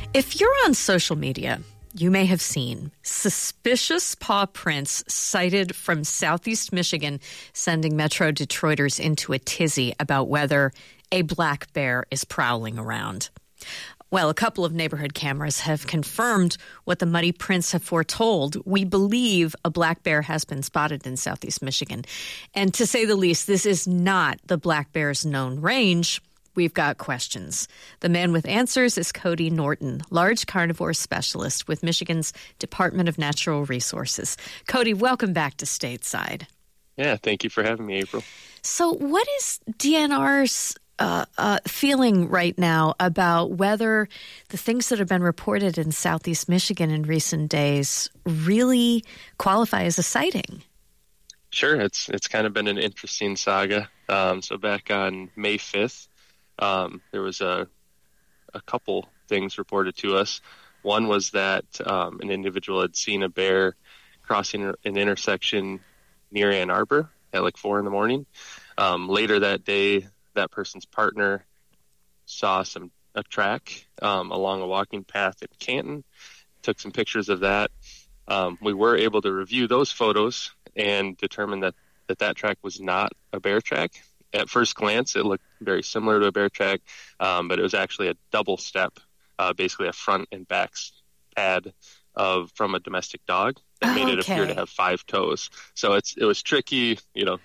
If you're on social media, you may have seen suspicious paw prints sighted from southeast Michigan, sending Metro Detroiters into a tizzy about whether a black bear is prowling around. Well, a couple of neighborhood cameras have confirmed what the muddy prints have foretold. We believe a black bear has been spotted in southeast Michigan. And to say the least, this is not the black bear's known range. We've got questions. The man with answers is Cody Norton, large carnivore specialist with Michigan's Department of Natural Resources. Cody, welcome back to Stateside. Yeah, thank you for having me, April. So what is DNR's feeling right now about whether the things that have been reported in southeast Michigan in recent days really qualify as a sighting? Sure, it's kind of been an interesting saga. So back on May 5th, there was a couple things reported to us. One was that an individual had seen a bear crossing an intersection near Ann Arbor at like 4 a.m. Later that day, that person's partner saw a track along a walking path in Canton, took some pictures of that. We were able to review those photos and determine that track was not a bear track. At first glance, it looked very similar to a bear track, but it was actually a double step, basically a front and back pad from a domestic dog that made it appear to have 5 toes. So it was tricky,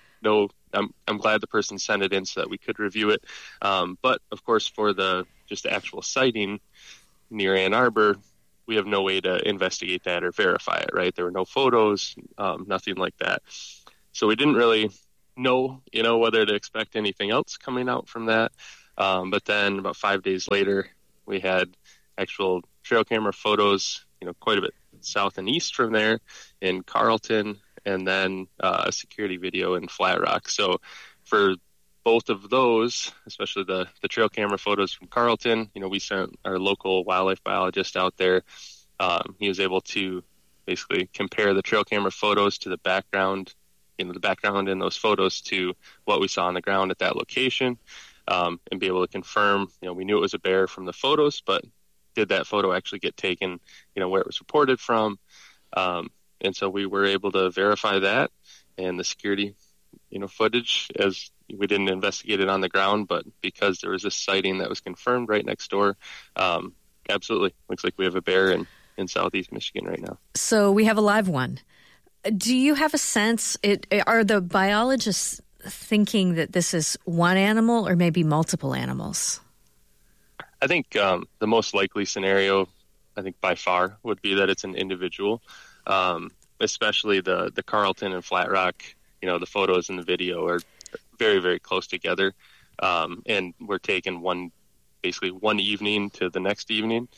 I'm glad the person sent it in so that we could review it. But of course, for the actual sighting near Ann Arbor, we have no way to investigate that or verify it, right? There were no photos, nothing like that. So we didn't really know, whether to expect anything else coming out from that. But then about 5 days later, we had actual trail camera photos, quite a bit south and east from there in Carlton, and then a security video in Flat Rock. So for both of those, especially the trail camera photos from Carlton, we sent our local wildlife biologist out there. He was able to basically compare the trail camera photos to the background, the background in those photos to what we saw on the ground at that location, and be able to confirm, we knew it was a bear from the photos, but did that photo actually get taken, where it was reported from? And so we were able to verify that, and the security, footage, as we didn't investigate it on the ground, but because there was this sighting that was confirmed right next door, absolutely. Looks like we have a bear in southeast Michigan right now. So we have a live one. Do you have a sense, are the biologists thinking that this is one animal or maybe multiple animals? I think the most likely scenario, I think by far, would be that it's an individual, especially the Carlton and Flat Rock, the photos and the video are very, very close together. And we're taken basically one evening to the next evening.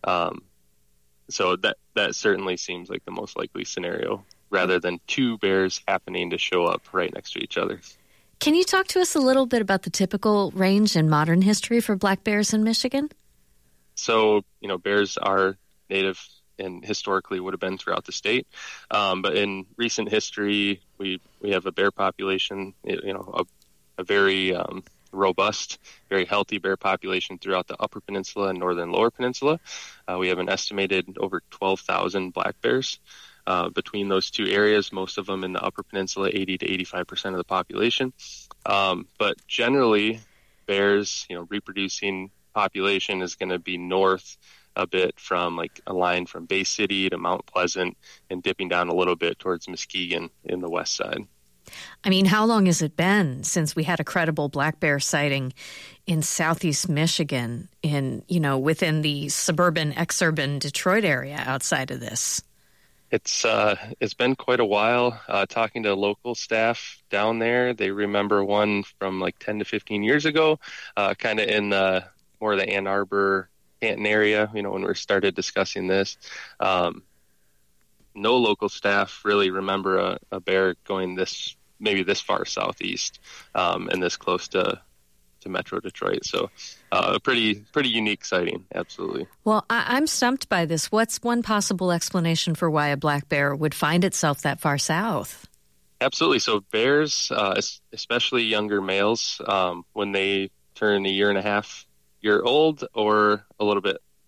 So that certainly seems like the most likely scenario, rather than 2 bears happening to show up right next to each other. Can you talk to us a little bit about the typical range in modern history for black bears in Michigan? So, bears are native and historically would have been throughout the state. But in recent history, we have a bear population, a very robust, very healthy bear population throughout the Upper Peninsula and Northern Lower Peninsula. We have an estimated over 12,000 black bears. Between those two areas, most of them in the Upper Peninsula, 80 to 85% of the population. But generally, bears, reproducing population is going to be north a bit from like a line from Bay City to Mount Pleasant and dipping down a little bit towards Muskegon in the west side. I mean, how long has it been since we had a credible black bear sighting in southeast Michigan within the suburban, exurban Detroit area outside of this? It's been quite a while. Talking to local staff down there, they remember one from like 10 to 15 years ago, kind of in more of the Ann Arbor, Canton area, when we started discussing this. No local staff really remember a bear going this far southeast and this close to Metro Detroit. So a pretty unique sighting, absolutely. Well, I'm stumped by this. What's one possible explanation for why a black bear would find itself that far south? Absolutely. So bears, especially younger males, when they turn a year and a half year old or a little bit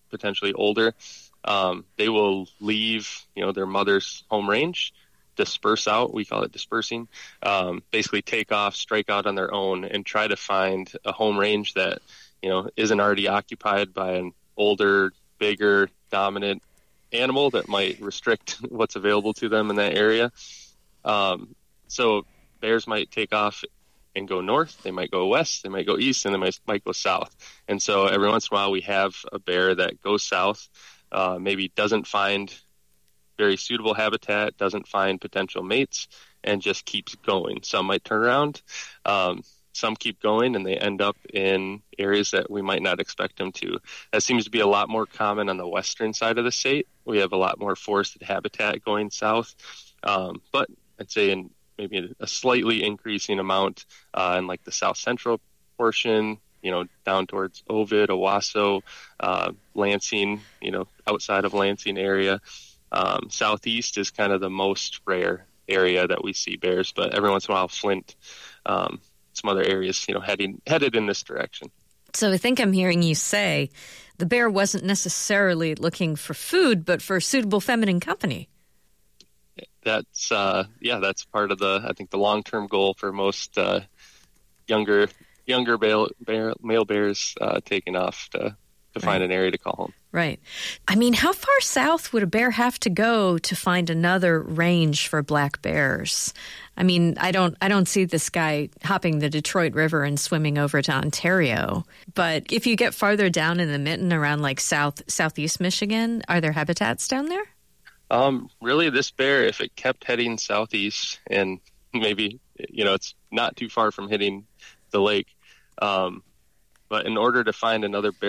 potentially older, they will leave, their mother's home range, disperse out. We call it dispersing. Basically take off, strike out on their own, and try to find a home range that, isn't already occupied by an older, bigger, dominant animal that might restrict what's available to them in that area. So bears might take off and go north, they might go west, they might go east, and they might go south. And so every once in a while we have a bear that goes south, maybe doesn't find very suitable habitat, doesn't find potential mates, and just keeps going. Some might turn around, some keep going, and they end up in areas that we might not expect them to. That seems to be a lot more common on the western side of the state. We have a lot more forested habitat going south, but I'd say in maybe a slightly increasing amount in like the south central portion, down towards Ovid, Owasso, Lansing, outside of Lansing area. Southeast is kind of the most rare area that we see bears, but every once in a while Flint, some other areas, headed in this direction. So I think I'm hearing you say the bear wasn't necessarily looking for food, but for suitable feminine company. That's that's part of the long-term goal for most younger male bears taking off to find an area to call home. Right. I mean, how far south would a bear have to go to find another range for black bears? I mean, I don't see this guy hopping the Detroit River and swimming over to Ontario. But if you get farther down in the mitten around like southeast Michigan, are there habitats down there? Really, this bear, if it kept heading southeast, and maybe, it's not too far from hitting the lake, but in order to find another bear